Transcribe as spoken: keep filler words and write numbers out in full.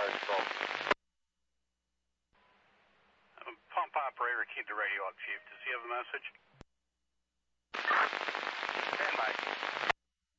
dispatch call. Uh, pump operator, keep the radio up, Chief. Does he have a message?